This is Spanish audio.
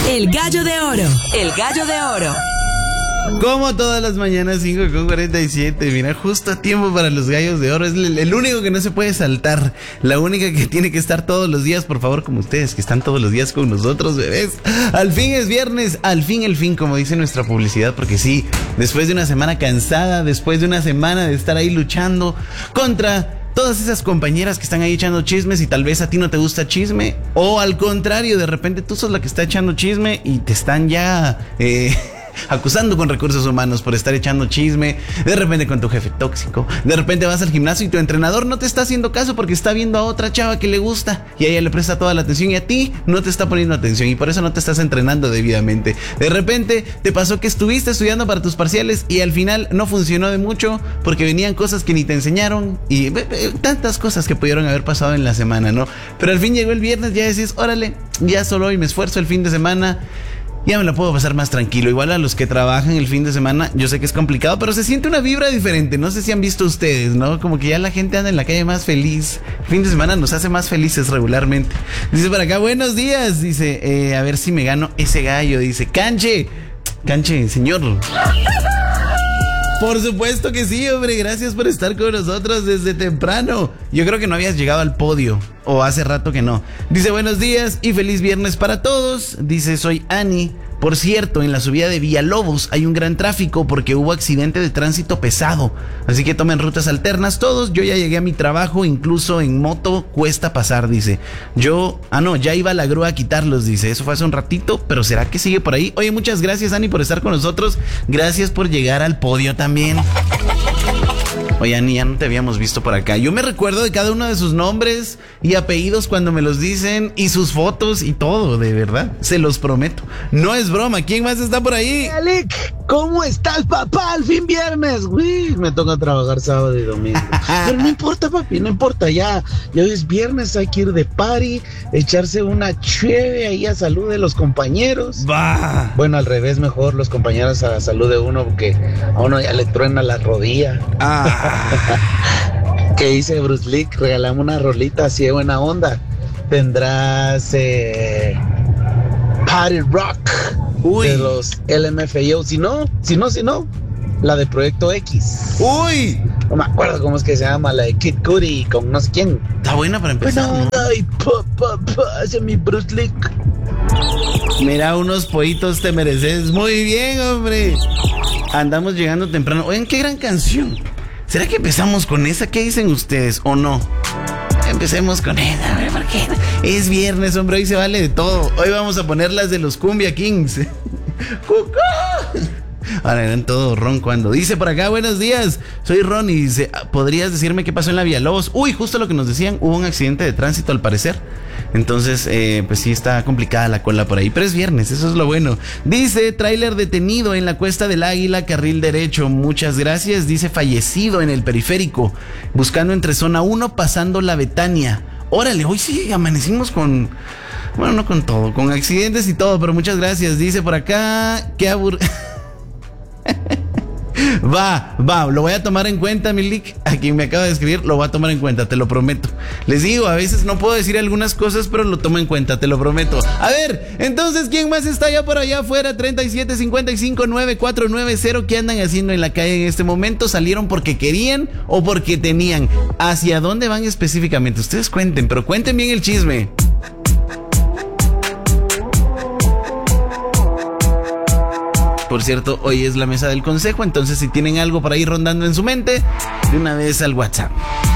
El Gallo de Oro. El Gallo de Oro. Como todas las mañanas, 5:47. Mira, justo a tiempo para los gallos de oro. Es el único que no se puede saltar. La única que tiene que estar todos los días, por favor, como ustedes, que están todos los días con nosotros, bebés. Al fin es viernes, al fin el fin, como dice nuestra publicidad. Porque sí, después de una semana cansada, después de una semana de estar ahí luchando contra todas esas compañeras que están ahí echando chismes y tal vez a ti no te gusta chisme, o al contrario, de repente tú sos la que está echando chisme y te están ya acusando con recursos humanos por estar echando chisme, de repente con tu jefe tóxico, de repente vas al gimnasio y tu entrenador no te está haciendo caso porque está viendo a otra chava que le gusta y a ella le presta toda la atención y a ti no te está poniendo atención y por eso no te estás entrenando debidamente. De repente te pasó que estuviste estudiando para tus parciales y al final no funcionó de mucho porque venían cosas que ni te enseñaron y tantas cosas que pudieron haber pasado en la semana, ¿no? Pero al fin llegó el viernes, ya decís, órale, ya solo hoy me esfuerzo el fin de semana. Ya me la puedo pasar más tranquilo. Igual a los que trabajan el fin de semana, yo sé que es complicado, pero se siente una vibra diferente. No sé si han visto ustedes, ¿no? Como que ya la gente anda en la calle más feliz. El fin de semana nos hace más felices regularmente. Dice por acá, buenos días. Dice, a ver si me gano ese gallo. Dice, Canche, señor. Por supuesto que sí, hombre. Gracias por estar con nosotros desde temprano. Yo creo que no habías llegado al podio, o hace rato que no. Dice, buenos días y feliz viernes para todos. Dice, soy Ani. Por cierto, en la subida de Villalobos hay un gran tráfico porque hubo accidente de tránsito pesado. Así que tomen rutas alternas todos. Yo ya llegué a mi trabajo, incluso en moto cuesta pasar, dice. Ya iba la grúa a quitarlos, dice. Eso fue hace un ratito, pero ¿será que sigue por ahí? Oye, muchas gracias, Ani, por estar con nosotros. Gracias por llegar al podio también. Oye, Ani, ya no te habíamos visto por acá. Yo me recuerdo de cada uno de sus nombres y apellidos cuando me los dicen y sus fotos y todo, de verdad. Se los prometo. No es broma. ¿Quién más está por ahí? Alec, ¿cómo estás, papá? Al fin viernes. Uy, me toca trabajar sábado y domingo. Pero no importa, papi, no importa. Ya hoy es viernes, hay que ir de party, echarse una cheve ahí a salud de los compañeros. ¡Bah! Bueno, al revés, mejor los compañeros a salud de uno porque a uno ya le truena la rodilla. ¿Qué dice Bruce Lee? Regalamos una rolita así de buena onda. Tendrás Party Rock. Uy. De los LMFAO. Si no, la de Proyecto X. Uy. No me acuerdo cómo es que se llama, la de Kid Cudi con no sé quién. Está buena para empezar, ¿no? Ay, hace mi Bruce Lee. Mira, unos pollitos te mereces. Muy bien, hombre. Andamos llegando temprano. Oigan, qué gran canción. ¿Será que empezamos con esa? ¿Qué dicen ustedes o no? Empecemos con esa, hombre, porque es viernes, hombre, hoy se vale de todo. Hoy vamos a poner las de los Cumbia Kings. Ahora eran todo ron cuando. Dice por acá, buenos días, soy Ron y dice, ¿podrías decirme qué pasó en la Villalobos? Uy, justo lo que nos decían, hubo un accidente de tránsito al parecer. Entonces, pues sí está complicada la cola por ahí, pero es viernes, eso es lo bueno. Dice, tráiler detenido en la Cuesta del Águila, carril derecho, muchas gracias. Dice, fallecido en el periférico, buscando entre zona 1, pasando la Betania. Órale, hoy sí amanecimos con... Bueno, no con todo, con accidentes y todo, pero muchas gracias. Dice por acá, qué Va, lo voy a tomar en cuenta, Milik. A quien me acaba de escribir, lo voy a tomar en cuenta, te lo prometo. Les digo, a veces no puedo decir algunas cosas, pero lo tomo en cuenta, te lo prometo. A ver, entonces, ¿quién más está ya por allá afuera? 37559490. ¿Qué andan haciendo en la calle en este momento? ¿Salieron porque querían o porque tenían? ¿Hacia dónde van específicamente? Ustedes cuenten, pero cuenten bien el chisme. Por cierto, hoy es la mesa del consejo, entonces si tienen algo por ahí rondando en su mente, de una vez al WhatsApp.